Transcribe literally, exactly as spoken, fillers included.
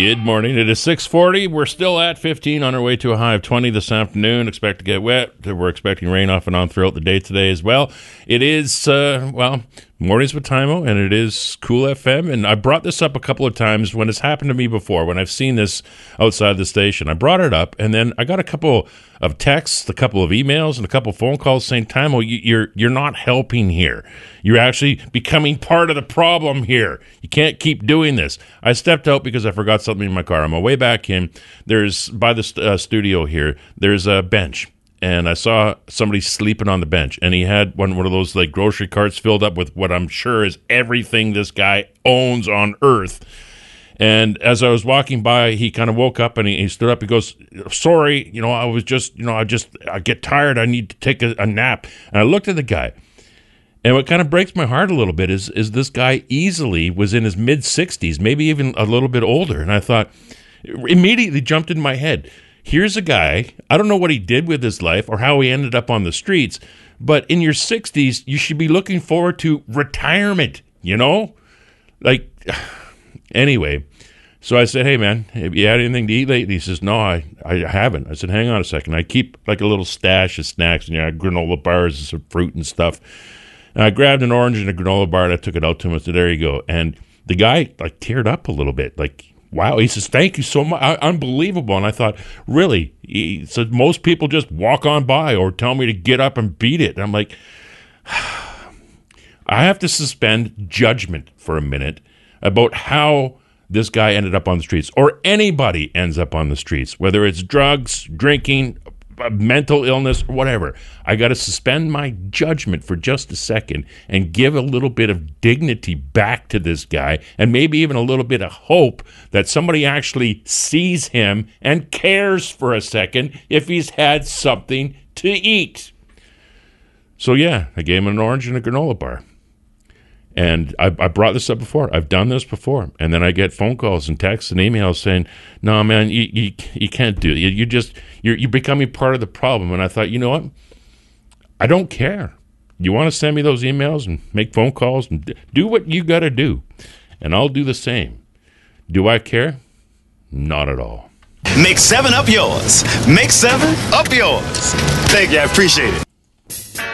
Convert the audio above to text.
Good morning. It is six forty. We're still at fifteen, on our way to a high of twenty this afternoon. Expect to get wet. We're expecting rain off and on throughout the day today as well. It is, uh, well, Mornings with Timo, and it is Cool F M. And I brought this up a couple of times when it's happened to me before, when I've seen this outside the station. I brought it up, and then I got a couple of texts, a couple of emails, and a couple of phone calls saying, Timo, you're, you're not helping here. You're actually becoming part of the problem here. You can't keep doing this. I stepped out because I forgot something in my car. On my way back in, there's, by the st- uh, studio here, there's a bench. And I saw somebody sleeping on the bench, and he had one one of those like grocery carts filled up with what I'm sure is everything this guy owns on earth. And as I was walking by, he kind of woke up and he, he stood up. He goes, "Sorry, you know, I was just, you know, I just, I get tired. I need to take a, a nap." And I looked at the guy, and what kind of breaks my heart a little bit is is this guy easily was in his mid sixties, maybe even a little bit older. And I thought, immediately jumped in my head. Here's a guy, I don't know what he did with his life or how he ended up on the streets, but in your sixties, you should be looking forward to retirement, you know? Like, anyway, so I said, "Hey, man, have you had anything to eat lately?" He says, "No, I, I haven't." I said, "Hang on a second. I keep like a little stash of snacks, and you know, granola bars and some fruit and stuff." And I grabbed an orange and a granola bar, and I took it out to him. I said, "There you go." And the guy, like, teared up a little bit, like, wow. He says, "Thank you so much. Unbelievable." And I thought, really? He said, "Most people just walk on by or tell me to get up and beat it." And I'm like, I have to suspend judgment for a minute about how this guy ended up on the streets, or anybody ends up on the streets, whether it's drugs, drinking, mental illness, or whatever. I got to suspend my judgment for just a second and give a little bit of dignity back to this guy, and maybe even a little bit of hope that somebody actually sees him and cares for a second if he's had something to eat. So yeah, I gave him an orange and a granola bar. And I, I brought this up before. I've done this before. And then I get phone calls and texts and emails saying, "No, man, you you, you can't do it. You, you just, you're, you're becoming part of the problem." And I thought, you know what? I don't care. You want to send me those emails and make phone calls and do what you got to do. And I'll do the same. Do I care? Not at all. Make seven up yours. Make seven up yours. Thank you. I appreciate it.